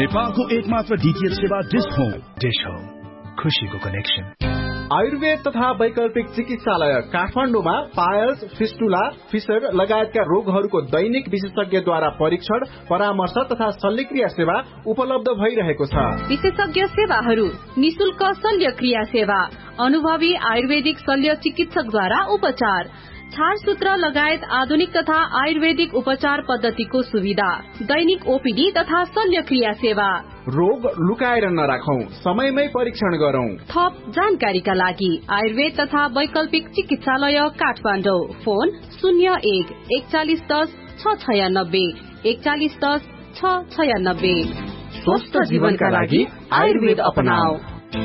नेपालको एकमात्र डीटीएच सेवा डिश होम, खुशीको कनेक्सन। आयुर्वेद तथा वैकल्पिक चिकित्सालय काठमाडौँमा पायल्स, फिस्टुला, फिसर लगायतका रोगहरूको दैनिक विशेषज्ञद्वारा परीक्षण, परामर्श तथा शल्यक्रिया सेवा उपलब्ध भइरहेको छ। विशेषज्ञ सेवाहरू: निशुल्क शल्यक्रिया सेवा, अनुभवी आयुर्वेदिक शल्य चिकित्सकद्वारा उपचार, छारसूत्र लगायत आधुनिक तथा आयुर्वेदिक उपचार पद्धतिको सुविधा, दैनिक ओपीडी तथा शल्यक्रिया सेवा। रोग लुकाएर नराखौं, समयमै परीक्षण गरौं। थप जानकारीका लागि आयुर्वेद तथा वैकल्पिक चिकित्सालय काठमाडौँ, फोन 01 4110 696 4110 696। स्वस्थ जीवनका लागि आयुर्वेद अपनाऊ।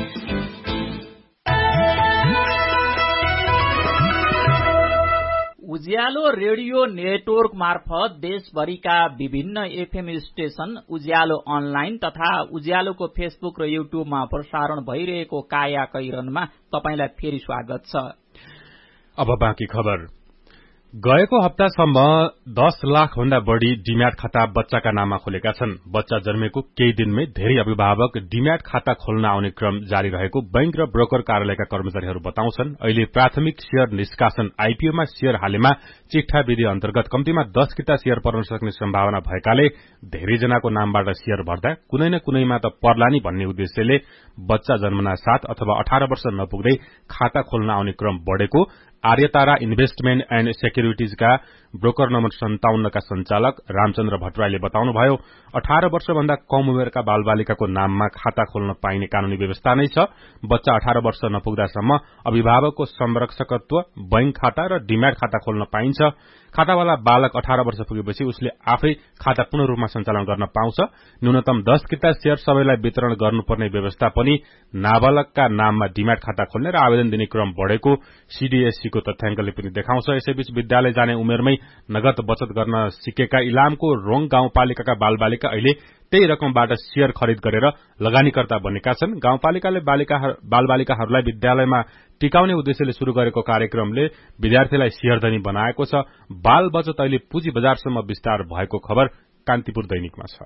उज्यालो रेडियो नेटवर्क मार्फत देशभरिका विभिन्न एफएम स्टेशन, उज्यालो अनलाइन तथा उज्यालोको फेसबुक र युट्युबमा प्रसारण भइरहेको काया कैरनमा तपाईंलाई फेरि स्वागत छ। अब बाँकी खबर। गएको हप्तासम्म 10 लाख भन्दा बढ़ी डीम्याट खाता बच्चाका नाममा खोलेका छन्। बच्चा जन्मेको केही दिनमै धेरै अभिभावक डीम्याट खाता खोल्न आउने क्रम जारी रहेको बैंक र ब्रोकर कार्यालयका कर्मचारीहरू बताउँछन्। अहिले प्राथमिक शेयर निष्कासन आईपीओमा शेयर हालेमा चिट्ठा विधि अन्तर्गत कम्तीमा 10 किता शेयर पर्न सक्ने सम्भावना भएकाले धेरैजनाको नामबाट शेयर भर्दा कुनै न कुनैमा त पर्ला नि भन्ने उद्देश्यले बच्चा जन्मना साथ अथवा 18 वर्ष नपुग्दै खाता खोल्न आउने क्रम बढ़ेको आर्यतारा इन्भेस्टमेन्ट एण्ड सेक्युरिटीजका ब्रोकर नम्बर 57 का संचालक रामचन्द्र भट्टराईले बताउनुभयो। 18 वर्षभन्दा कम उमेरका बालबालिकाको नाममा खाता खोल्न पाइने कानूनी व्यवस्था नै छ। बच्चा 18 वर्ष नपुग्दासम्म अभिभावकको संरक्षकत्व, बैंक खाता र डीम्याट खाता खोल्न पाइन्छ। खातावाला बालक 18 वर्ष पुगेपछि उसले आफै खाता पूर्ण रूपमा सञ्चालन गर्न पाउँछ। न्यूनतम 10 किता शेयर सबैलाई वितरण गर्नुपर्ने व्यवस्था पनि नाबालकका नाममा डीम्याट खाता खोल्ने र आवेदन दिने क्रम बढ़ेको सीडीएससी को तथ्याङ्कले पनि देखाउँछ। यसैबीच विद्यालय जाने उमेरमै नगद बचत गर्न सिकेका इलामको रोङ गाउँपालिकाका बालबालिका अहिले त्यही रकमबाट शेयर खरिद गरेर लगानीकर्ता बनेका छन्। गाउँपालिकाले बालबालिकाहरूलाई विद्यालयमा टिकाउने उद्देश्यले शुरू गरेको कार्यक्रमले विद्यार्थीलाई शेयरधनी बनाएको छ। बाल बचत अहिले पुँजी बजारसम्म विस्तार भएको खबर कान्तिपुर दैनिकमा छ।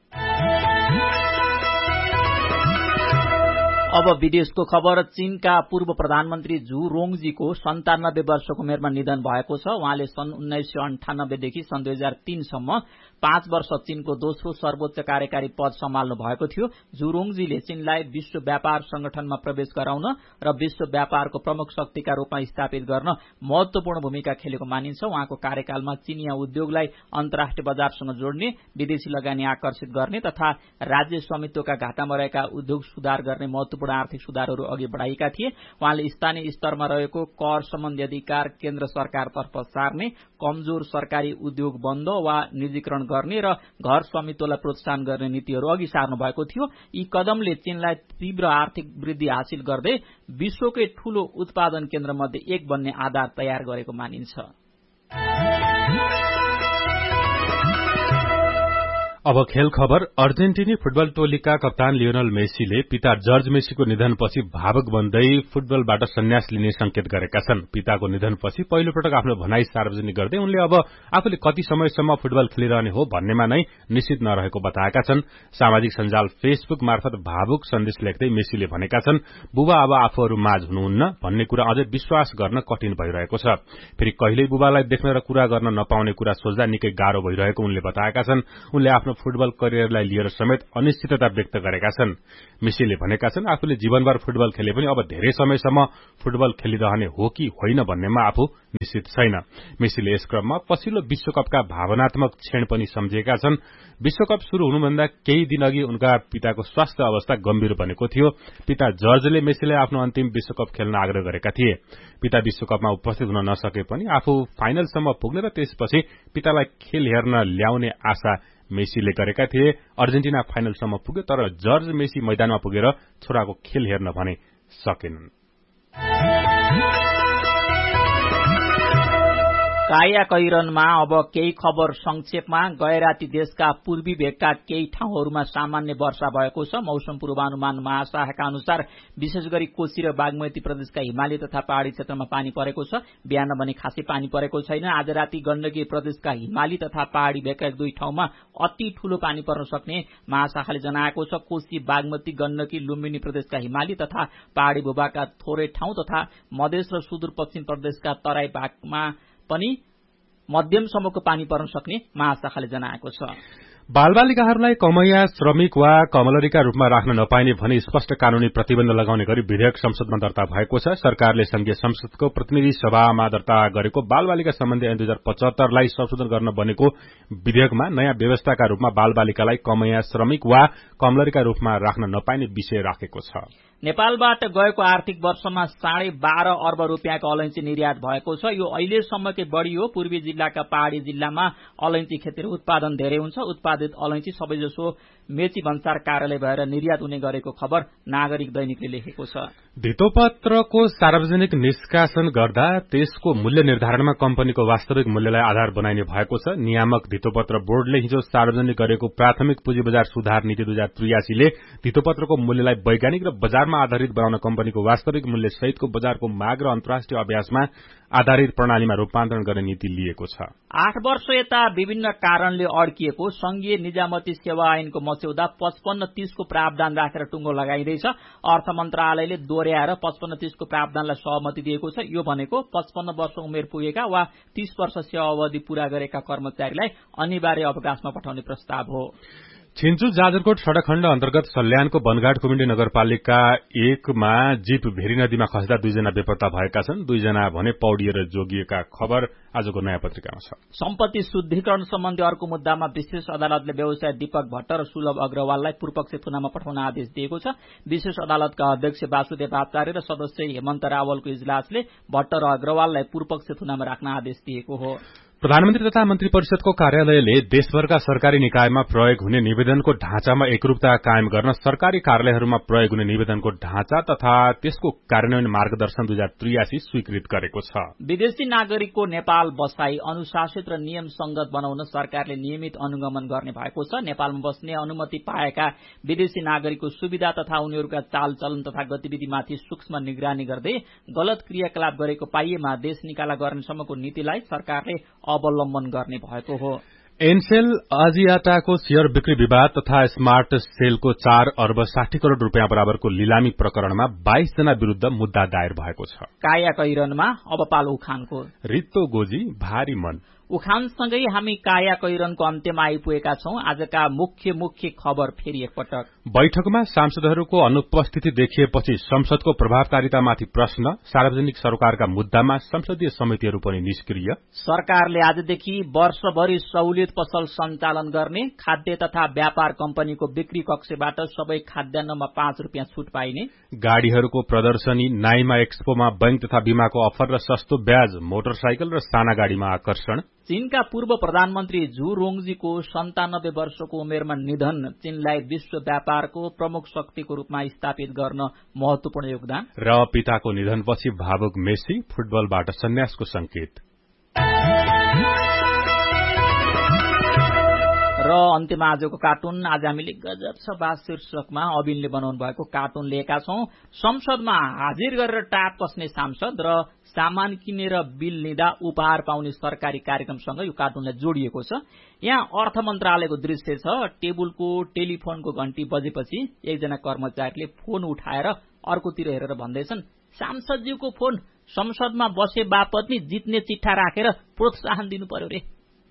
अब विदेशको खबर। चीनका पूर्व प्रधानमन्त्री जू रोङजीको 97 वर्षको उमेरमा निधन भएको छ। उहाँले सन् 1998 देखि सन् 2003 सम्म 5 वर्ष चीनको दोस्रो सर्वोच्च कार्यकारी पद सम्हाल्नु भएको थियो। जू रोङजीले चीनलाई विश्व व्यापार संगठनमा प्रवेश गराउन र विश्व व्यापारको प्रमुख शक्तिका रूपमा स्थापित गर्न महत्वपूर्ण भूमिका खेलेको मानिन्छ। उहाँको कार्यकालमा चीनिया उद्योगलाई अन्तर्राष्ट्रिय बजारसँग जोड्ने, विदेशी लगानी आकर्षित गर्ने तथा राज्य स्वामित्वका घाटामा रहेका उद्योग सुधार गर्ने महत्वपूर्ण आर्थिक सुधारहरू अघि बढ़ाएका थिए। उहाँले स्थानीय स्तरमा रहेको कर सम्बन्धी अधिकार केन्द्र सरकारतर्फ सार्ने, कमजोर सरकारी उद्योग बन्द वा निजीकरण गर्ने र घर स्वामित्वलाई प्रोत्साहन गर्ने नीतिहरू अघि सार्नु भएको थियो। यी कदमले चीनलाई तीव्र आर्थिक वृद्धि हासिल गर्दै विश्वकै ठूलो उत्पादन केन्द्र मध्ये एक बन्ने आधार तयार गरेको मानिन्छ। अब खेल खबर। अर्जेन्टिनी फुटबल टोलीका कप्तान लियोनल मेसीले पिता जर्ज मेसीको निधनपछि भावुक बन्दै फुटबलबाट सन्यास लिने संकेत गरेका छन्। पिताको निधनपछि पहिलो पटक आफ्नो भनाई सार्वजनिक गर्दै उनले अब आफूले कति समयसम्म फुटबल खेलिरहने हो भन्नेमा नै निश्चित नरहेको बताएका छन्। सामाजिक सञ्जाल फेसबुक मार्फत भावुक सन्देश लेख्दै मेसीले भनेका छन्, बुबा अब आफूहरू माझ हुनुहुन्न भन्ने कुरा अझै विश्वास गर्न कठिन भइरहेको छ। फेरि कहिल्यै बुबालाई देख्न र कुरा गर्न नपाउने कुरा सोच्दा निकै गाह्रो भइरहेको उनले बताएका छन्। उनले आफ्नो फुटबल करियरलाई लिएर समेत अनिश्चितता व्यक्त गरेका छन्। मेसीले भनेका छन्, आफूले जीवनभर फुटबल खेले पनि अब धेरै समयसम्म फुटबल खेलिरहने हो कि होइन भन्नेमा आफू निश्चित छैन। मेसीले यस क्रममा पछिल्लो विश्वकपका भावनात्मक क्षण पनि सम्झेका छन्। विश्वकप शुरू हुनुभन्दा केही दिन अघि उनका पिताको स्वास्थ्य अवस्था गम्भीर बनेको थियो। पिता जर्जले मेसीलाई आफ्नो अन्तिम विश्वकप खेल्न आग्रह गरेका थिए। पिता विश्वकपमा उपस्थित हुन नसके पनि आफू फाइनलसम्म पुग्ने र त्यसपछि पितालाई खेल हेर्न ल्याउने आशा मेसीले गरेका थिए। अर्जेन्टिना फाइनलसम्म पुग्यो, तर जर्ज मेसी मैदानमा पुगेर छोराको खेल हेर्न भने सकेनन्। काया कैरनमा अब केही खबर संक्षेपमा। गएराती देशका पूर्वी भेगका केही ठाउँहरूमा सामान्य वर्षा भएको छ। मौसम पूर्वानुमान महाशाखाका अनुसार विशेष गरी कोशी र बागमती प्रदेशका हिमाली तथा पहाड़ी क्षेत्रमा पानी परेको छ। बिहान भने खासै पानी परेको छैन। आज राति गण्डकी प्रदेशका हिमाली तथा पहाड़ी भेगका एक दुई ठाउँमा अति ठूलो पानी पर्न सक्ने महाशाखाले जनाएको छ। कोशी, बागमती, गण्डकी, लुम्बिनी प्रदेशका हिमाली तथा पहाड़ी भूभागका थोरै ठाउँ तथा मधेस र सुदूरपश्चिम प्रदेशका तराई भागमा पनि मध्यमसम्मको पानी पर्न सक्ने महाशाखाले जनाएको छ। बालबालिकाहरूलाई कमैया, श्रमिक वा कमलरीका रूपमा राख्न नपाइने भनी स्पष्ट कानूनी प्रतिबन्ध लगाउने गरी विधेयक संसदमा दर्ता भएको छ। सरकारले संघीय संसदको प्रतिनिधि सभामा दर्ता गरेको बालबालिका सम्बन्धी ऐन 2075 लाई संशोधन गर्न बनेको विधेयकमा नयाँ व्यवस्थाका रूपमा बालबालिकालाई कमैया, श्रमिक वा कमलरीका रूपमा राख्न नपाइने विषय राखेको छ। नेपालबाट गएको आर्थिक वर्षमा 12.5 अर्ब रुपियाँको अलैंची निर्यात भएको छ। यो अहिलेसम्मकै बढ़ी हो। पूर्वी जिल्लाका पहाड़ी जिल्लामा अलैंची खेती र उत्पादन धेरै हुन्छ। उत्पादित अलैंची सबैजसो मेची भन्सार कार्यालय भएर निर्यात हुने गरेको खबर नागरिक दैनिकले लेखेको छ। धितोपत्रको सार्वजनिक निष्कासन गर्दा त्यसको मूल्य निर्धारणमा कम्पनीको वास्तविक मूल्यलाई आधार बनाइने भएको छ। नियामक धितोपत्र बोर्डले हिजो सार्वजनिक गरेको प्राथमिक पुँजी बजार सुधार नीति 2083 ले धितोपत्रको मूल्यलाई वैज्ञानिक र बजारमा आधारित बनाउन कम्पनीको वास्तविक मूल्य सहितको बजारको माग र अन्तर्राष्ट्रिय अभ्यासमा आधारित प्रणालीमा रूपान्तरण गर्ने नीति लिएको छ। 8 वर्ष यता विभिन्न कारणले अड्किएको संघीय निजामती सेवा ऐनको मस्यौदा 55-30 को प्रावधान राखेर टुङ्गो लगाइँदैछ। अर्थ मन्त्रालयले दोहोर्याएर 55-30 को प्रावधानलाई सहमति दिएको छ। यो भनेको 55 वर्ष उमेर पुगेका वा 30 वर्ष सेवा अवधि पूरा गरेका कर्मचारीलाई अनिवार्य अवकाशमा पठाउने प्रस्ताव हो। छिन्चु जाजरकोट सड़क खण्ड अन्तर्गत सल्यानको बनघाट कुमिण्डी नगरपालिका 1 मा जीप भेरी नदीमा खस्दा 2 जना बेपत्ता भएका छन्। 2 जना भने पौडिएर जोगिएका खबर आजको नयाँ पत्रिकामा छ। सम्पत्ति शुद्धिकरण सम्बन्धी अर्को मुद्दामा विशेष अदालतले व्यवसाय दीपक भट्ट र सुलभ अग्रवाललाई पूर्वपक्ष थुनामा पठाउन आदेश दिएको छ। विशेष अदालतका अध्यक्ष वासुदेव आचार्य र सदस्य हेमन्त रावलको इजलासले भट्ट र अग्रवाललाई पूर्वपक्ष थुनामा राख्न आदेश दिएको हो। प्रधानमन्त्री तथा मन्त्री परिषदको कार्यालयले देशभरका सरकारी निकायमा प्रयोग हुने निवेदनको ढाँचामा एकरूपता कायम गर्न सरकारी कार्यालयहरूमा प्रयोग हुने निवेदनको ढाँचा तथा त्यसको कार्यान्वयन मार्गदर्शन 2083 स्वीकृत गरेको छ। विदेशी नागरिकको नेपाल बसाई अनुशासित र नियम संगत बनाउन सरकारले नियमित अनुगमन गर्ने भएको छ। नेपालमा बस्ने अनुमति पाएका विदेशी नागरिकको सुविधा तथा उनीहरूका चालचलन तथा गतिविधिमाथि सूक्ष्म निगरानी गर्दै गलत क्रियाकलाप गरेको पाइएमा देश निकाला गर्नेसम्मको नीतिलाई सरकारले अवलम्बन गर्ने भएको हो। एनसेल अजियाटाको शेयर बिक्री विवाद तथा स्मार्ट सेलको 4 अर्ब 60 करोड़ रूपियाँ बराबरको लिलामी प्रकरणमा 22 जना विरूद्ध मुद्दा दायर भएको छ। काया कैरनमा अब पालो उखानको। रित्तो गोजी भारी मन। उखानसँगै हामी काया कैरनको अन्त्यमा आइपुगेका छौं। आजका मुख्य खबर फेरि एकपटक। बैठकमा सांसदहरूको अनुपस्थिति देखिएपछि संसदको प्रभावकारितामाथि प्रश्न। सार्वजनिक सरोकारका मुद्दामा संसदीय समितिहरू पनि निष्क्रिय। सरकारले आजदेखि वर्षभरि सहुलियत पसल सञ्चालन गर्ने। खाद्य तथा व्यापार कम्पनीको बिक्री कक्षबाट सबै खाद्यान्नमा 5 रुपियाँ छुट पाइने। गाड़ीहरूको प्रदर्शनी, नाइमा एक्सपोमा बैंक तथा बीमाको अफर र सस्तो ब्याज, मोटरसाइकल र साना गाड़ीमा आकर्षण। चीनका पूर्व प्रधानमन्त्री झु रोङजीको 97 वर्षको उमेरमा निधन चीनलाई विश्व व्यापारको प्रमुख शक्तिको रूपमा स्थापित गर्न महत्वपूर्ण योगदान। र पिताको निधनपछि भावुक मेसी, फुटबलबाट सन्यासको संकेत। र अन्त्यमा आजको कार्टुन। आज हामीले गजब छ बात शीर्षकमा अबिनले बनाउनु भएको कार्टुन लिएका छौं। संसदमा हाजिर गरेर टाप बस्ने सांसद र सामान किनेर बिल लिँदा उपहार पाउने सरकारी कार्यक्रमसँग यो कार्टुनलाई जोडिएको छ। यहाँ अर्थ मन्त्रालयको दृश्य छ। टेबुलको टेलिफोनको घण्टी बजेपछि एकजना कर्मचारीले फोन उठाएर अर्कोतिर हेरेर भन्दैछन्, सांसदज्यूको फोन, संसदमा बसे बापत नि जित्ने चिट्ठा राखेर प्रोत्साहन दिनु पर्यो रे।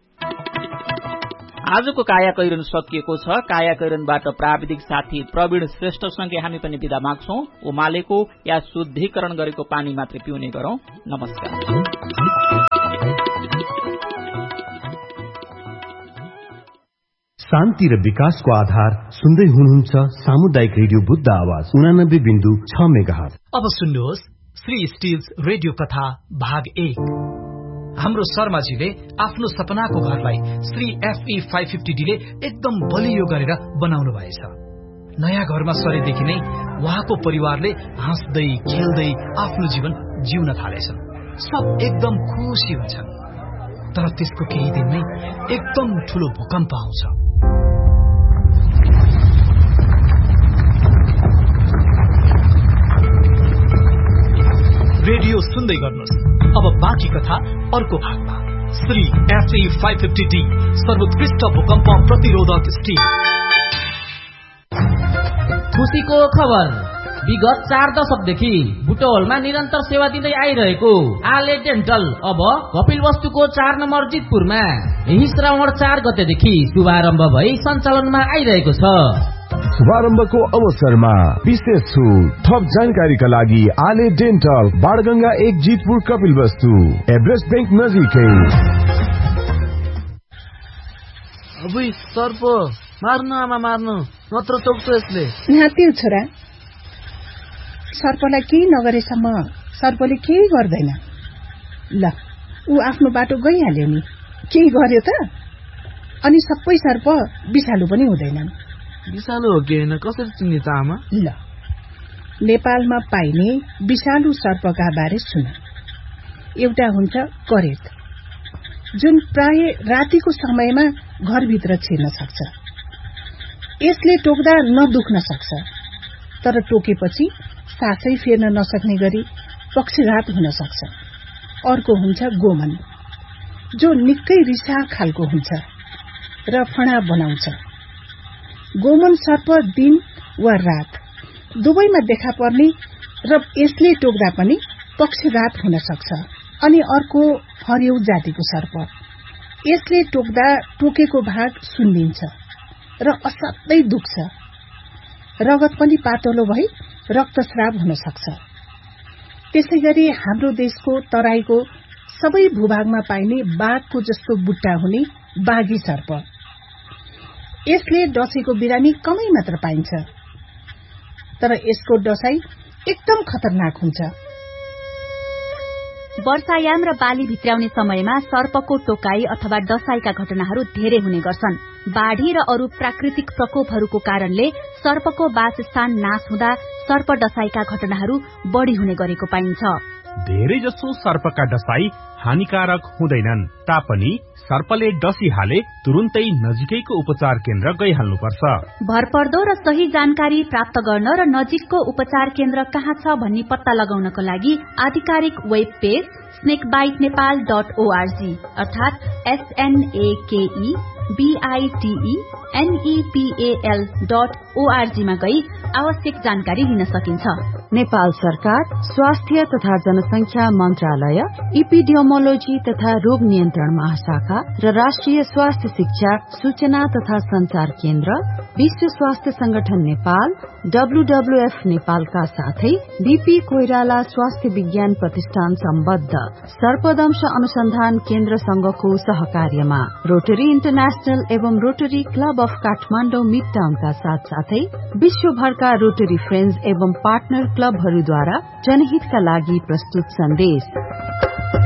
आजको काया कैरन सकिएको छ। काया कैरनबाट प्राविधिक साथी प्रवीण श्रेष्ठसँगै हामी पनि बिदा माग्छौं। उमालेको या शुद्धिकरण गरेको पानी मात्रै पिउने गरौं। नमस्कार। शान्ति र विकासको आधार सुन्दै हुनुहुन्छ सामुदायिक रेडियो बुद्ध आवाज 89.6 मेगाहर्ज। अब सुन्नुहोस् श्री स्टिल्स रेडियो कथा भाग 1। हाम्रो शर्माजीले आफ्नो सपनाको घरलाई श्री FE 550D ले एकदम बलियो गरेर बनाउनु भएछ। नयाँ घरमा सरेदेखि नै उहाँको परिवारले हाँस्दै खेल्दै आफ्नो जीवन जिउन थालेछन्। सब एकदम खुसी हुन्छन्। तर त्यसको केही दिनमै एकदम ठूलो भूकम्प आउँछ। रेडियो सुन्दै गर्नुहोस्। अब बाँकी कथा अर्को भागमा। श्री FE 550D सर्वोत्कृष्ट भूकम्प प्रतिरोधक स्टिल। खुशीको खबर, विगत 4 दशकदेखि बुटवलमा निरन्तर सेवा दिँदै आइरहेको आले डेन्टल अब कपिलवस्तुको 4 नम्बर जितपुरमा यही श्रावण 4 गतेदेखि शुभारम्भ भई सञ्चालनमा आइरहेको छ। शुभारम्भको अवसरमा विशेष छुट। थप जानकारीका लागि आले dental, Banganga 1 Jitpur, Kapilvastu, Everest bank नजिकै। अबुई सर्प मार्नु आमा मार्नु, नत्र टोक्छ यसले। नातिउ छोरा, सर्पलाई केही नगरेसम्म सर्पले केही गर्दैन। ल ऊ आफ्नो बाटो गइहाल्यो नि, केही गर्यो त? अनि सबै सर्प विषालु पनि हुँदैनन्। विषालु हो कि होइन कसरी चिन्ने त आमा? ल नेपालमा पाइने विषालु सर्पका बारे सुन। एउटा हुन्छ करेत, जुन प्राय रातिको समयमा घरभित्र छिर्न सक्छ। यसले टोक्दा नदुख्न सक्छ, तर टोकेपछि सासै फेर्न नसक्ने गरी पक्षघात हुन सक्छ। अर्को हुन्छ गोमन, जो निकै रिसा खालको हुन्छ र फणा बनाउँछ। गोमन सर्प दिन वा रात दुवैमा देखा पर्ने र यसले टोक्दा पनि पक्षघात हुन सक्छ। अनि अर्को हरिउ जातिको सर्प, यसले टोक्दा टोकेको भाग सुन्दिन्छ र असाध्यै दुख्छ। रगत पनि पातलो भई रक्तस्राव हुन सक्छ। त्यसैगरी हाम्रो देशको तराईको सबै भूभागमा पाइने बाघको जस्तो बुट्टा हुने बाघी सर्प, यसले डसेको बिरामी कमै मात्र पाइन्छ, तर यसको डसाई एकदम खतरनाक हुन्छ। वर्षायाम र बाली भित्राउने समयमा सर्पको टोकाई अथवा डसाईका घटनाहरू धेरै हुने गर्छन्। बाढ़ी र अरू प्राकृतिक प्रकोपहरूको कारणले सर्पको वासस्थान नाश हुँदा सर्प डसाईका घटनाहरू बढ़ी हुने गरेको पाइन्छ। धेरै जसो सर्पका डसाई हानिकारक हुँदैनन् तापनि सर्पले डसिहाले तुरुन्तै नजिकैको उपचार केन्द्र गइहाल्नुपर्छ। भरपर्दो र सही जानकारी प्राप्त गर्न र नजिकको उपचार केन्द्र कहाँ छ भन्ने पत्ता लगाउनको लागि आधिकारिक वेब पेज snakebitenepal.org अर्थात SNAKEBITENEPAL.org मा गई आवश्यक जानकारी लिन सकिन्छ। नेपाल सरकार स्वास्थ्य तथा जनसंख्या मन्त्रालय, इपिडियोमोलोजी तथा रोग नियन्त्रण महाशाखा र राष्ट्रिय स्वास्थ्य शिक्षा सूचना तथा संचार केन्द्र, विश्व स्वास्थ्य संगठन नेपाल, WWF नेपालका साथै बीपी कोइराला स्वास्थ्य विज्ञान प्रतिष्ठान सम्बद्ध सर्पदंश अनुसन्धान केन्द्र संघको सहकार्यमा रोटरी इन्टरनेशनल एवं रोटरी क्लब अफ काठमाडौँ मिडटाउनका साथसाथै विश्वभरका रोटरी फ्रेन्ड्स एवं पार्टनर क्लबहरूद्वारा जनहितका लागि प्रस्तुत सन्देश।